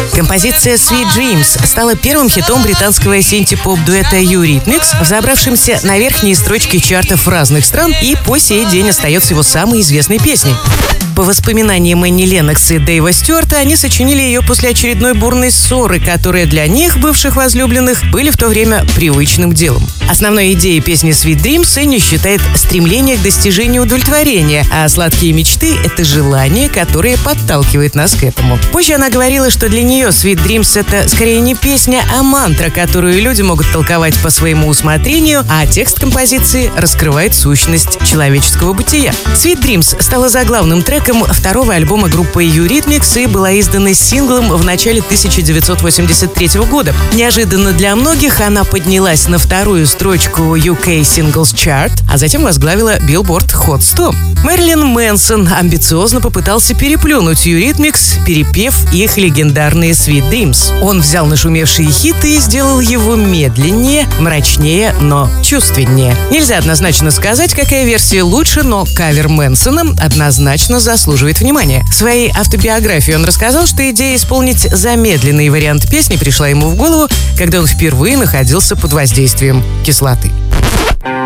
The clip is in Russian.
Композиция «Sweet Dreams» стала первым хитом британского синти-поп-дуэта Eurythmics, взобравшимся на верхние строчки чартов разных стран, и по сей день остается его самой известной песней. По воспоминаниям Энни Леннокс и Дэйва Стюарта, они сочинили ее после очередной бурной ссоры, которая для них, бывших возлюбленных, были в то время привычным делом. Основной идеей песни «Sweet Dreams» Энни считает стремление к достижению удовлетворения, а сладкие мечты — это желание, которое подталкивает нас к этому. Позже она говорила, что для нее «Sweet Dreams» — это скорее не песня, а мантра, которую люди могут толковать по своему усмотрению, а текст композиции раскрывает сущность человеческого бытия. «Sweet Dreams» стала заглавным треком второго альбома группы Eurythmics и была издана синглом в начале 1983 года. Неожиданно для многих она поднялась на вторую строчку UK Singles Chart, а затем возглавила Billboard Hot 100. Мэрилин Мэнсон амбициозно попытался переплюнуть Eurythmics, перепев их легендарные Sweet Dreams. Он взял нашумевшие хиты и сделал его медленнее, мрачнее, но чувственнее. Нельзя однозначно сказать, какая версия лучше, но кавер Мэнсона однозначно заслуживает внимания. В своей автобиографии он рассказал, что идея исполнить замедленный вариант песни пришла ему в голову, когда он впервые находился под воздействием кислоты.